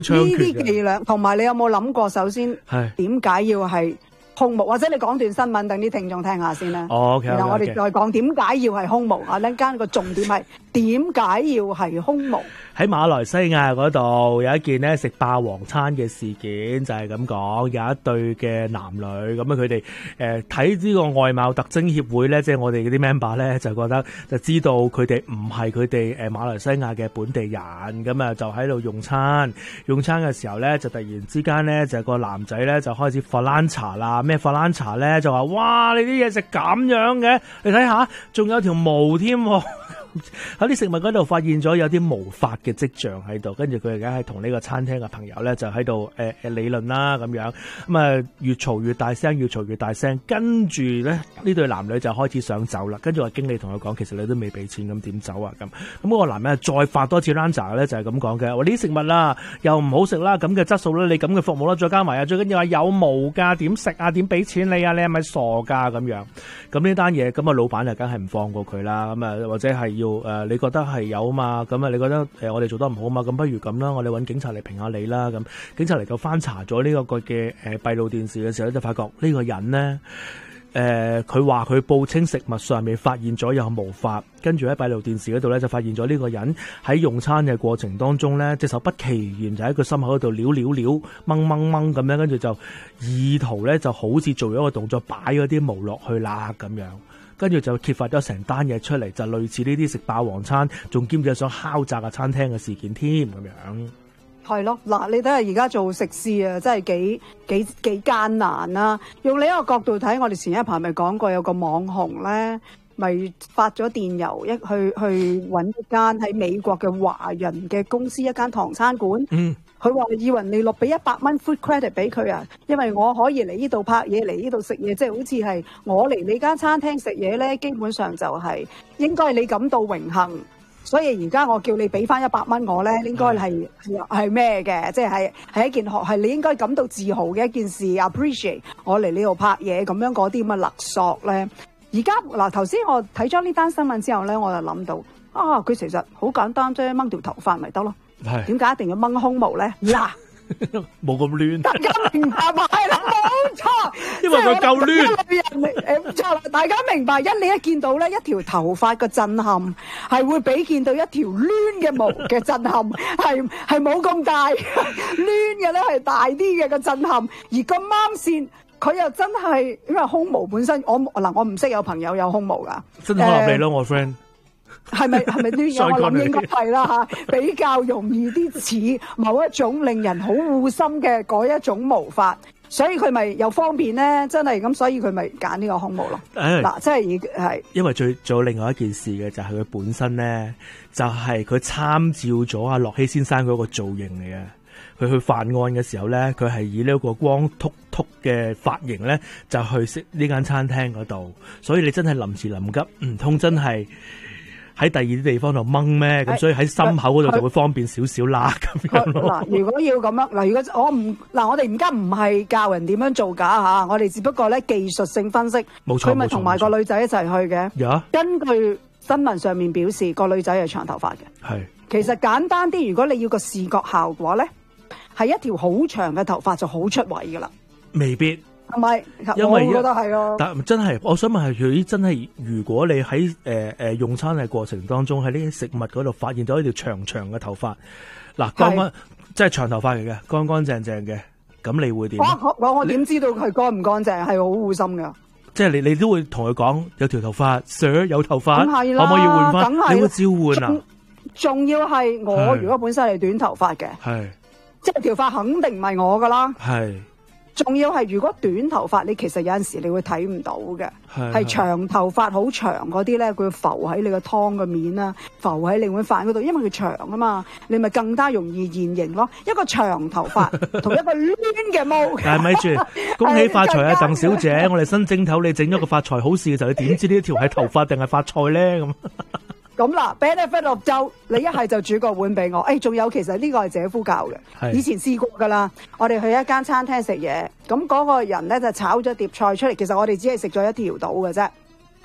啲伎倆，同埋你有冇諗過，首先點解要係空無？或者你講段新聞，等啲聽眾聽下先啦。 OK， 然後我哋再講點解要係空無。陣間個重點係點解要係空無？ 喺馬來西亞嗰度有一件咧食霸王餐嘅事件，就係咁講，有一對嘅男女咁啊，佢哋睇呢個外貌特徵協會咧，即係我哋嗰啲 member 咧，就覺得就知道佢哋唔係佢哋馬來西亞嘅本地人，咁啊就喺度用餐嘅時候咧，就突然之間咧就個男仔咧就開始發爛茶啦，咩發爛茶咧就話哇，你啲嘢食咁樣嘅，你睇下仲有條毛添。喺啲食物嗰度發現咗有啲毛髮嘅跡象喺度，跟住佢而家係同呢個餐廳嘅朋友咧就喺度理論啦咁樣，咁啊越嘈越大聲，跟住咧呢對男女就開始想走啦，跟住個經理同佢講，其實你都未俾錢，咁點走啊咁？咁個男人再發多次 lanza 咧就係咁講嘅，我呢啲食物啦又唔好食啦，咁嘅質素啦，你咁嘅服務啦，再加埋啊最緊要話有毛㗎，點食啊？點俾錢你啊？你係咪傻㗎咁樣？咁呢單嘢咁啊老闆就梗係唔放過佢啦，咁啊或者係要你覺得係有啊嘛，咁啊你覺得我哋做得唔好啊嘛，咁不如咁啦，我哋揾警察嚟評下你啦，咁警察嚟夠翻查咗呢個嘅閉路電視嘅時候咧，就發覺呢個人咧佢話佢報稱食物上面發現咗有毛髮，跟住喺閉路電視嗰度咧就發現咗呢個人喺用餐嘅過程當中咧，隻手不其然就喺佢心口嗰度撩掹咁樣，跟住就意圖咧就好似做咗個動作擺咗啲毛落去啦咁樣。跟住就揭發咗成單嘢出嚟，就類似呢啲食霸王餐，仲兼住想敲詐嘅餐廳嘅事件添咁樣。 係咯，嗱，你睇下而家做食肆啊，真係幾艱難啦。用另一個角度睇，我哋前一排咪講過有個網紅咧，咪發咗電郵去揾一間喺美國嘅華人嘅公司，一間唐餐館。佢話以為你落俾100蚊 food credit 俾佢啊，因為我可以嚟呢度拍嘢，嚟呢度食嘢，即係好似係我嚟你間餐廳食嘢咧，基本上就係應該你感到榮幸，所以而家我叫你俾翻100蚊我咧，應該係咩嘅？即係一件係你應該感到自豪嘅一件事 ，appreciate 我嚟呢度拍嘢咁樣嗰啲咁嘅勒索咧。而家嗱頭先我睇咗呢單新聞之後咧，我就諗到啊，佢其實好簡單啫，掹條頭髮咪得咯。點解一定要掹胸毛咧？嗱， 冇咁亂， 大家明白嘛？係啦，冇錯， 因為佢夠亂。 冇錯啦，大家明白，你一見到咧一條頭髮嘅震撼，係會比見到一條攣嘅毛嘅震撼係冇咁大，攣嘅咧係大啲嘅個震撼，而咁啱線。佢又真係，因為胸毛本身，我唔識有朋友有胸毛噶， 真係合理咯，我 friend。 係咪呢樣？我諗應該係啦嚇，比較容易啲似某一種令人好護心嘅嗰一種毛髮，所以佢咪又方便咧，真係咁，所以佢咪揀呢個胸毛咯。嗱，即係因為仲有另外一件事嘅，就係佢本身咧，就係佢參照咗阿洛希先生嗰個造型嚟嘅。佢去犯案嘅時候咧，佢係以呢一個光禿禿嘅髮型咧，就去食呢間餐廳嗰度。所以你真係臨時臨急，唔通真係喺第二啲地方度掹咩？咁所以喺心口嗰度就會方便少少啦，咁樣咯。 嗱，如果要咁樣，嗱，如果我哋而家唔係教人點樣做假嚇，我哋只不過咧技術性分析。 冇錯， 佢咪同埋個女仔一齊去嘅。 Yeah. 根據新聞上面表示，個女仔係長頭髮嘅。 係。其實簡單啲，如果你要個視覺效果咧，係一條好長嘅頭髮就好出位噶啦。 未必。 係咪？ 因為我覺得係咯。 但真係，我想問係佢真係，如果你喺用餐嘅過程當中，喺呢啲食物嗰度發現到一條長長嘅頭髮，嗱，乾即係長頭髮嚟嘅，乾乾淨淨嘅，咁你會點？ 我點知道佢乾唔乾淨？係好護心噶。 即係你都會同佢講有條頭髮，Sir 有頭髮，可唔可以換翻？你會召喚啊？ 仲要係我如果本身係短頭髮嘅，係即係條髮肯定唔係我噶啦，係。仲要係如果短頭髮，你其實有陣時你會睇唔到嘅，係長頭髮好長嗰啲咧，佢會浮喺你個湯嘅面啦，浮喺你碗飯嗰度，因為佢長啊嘛，你咪更加容易現形咯。一個長頭髮同一個攣嘅毛， 但係咪住，恭喜發財啊，鄧小姐！我哋新正頭你整咗個發財好事嘅時候，你點知呢條係頭髮定係發菜咧？ 咁啦 benefit of 就你一係就煮個碗俾我，仲有其實呢個係姐夫教嘅，以前試過噶啦。我哋去一間餐廳食嘢，咁嗰個人咧就炒咗碟菜出嚟，其實我哋只係食咗一條到嘅啫。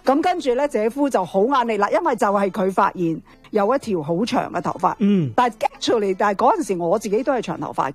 咁跟住咧，姐夫就好眼力啦，因為就係佢發現有一條好長嘅頭髮。 嗯， 但係 actually，但係嗰陣時我自己都係長頭髮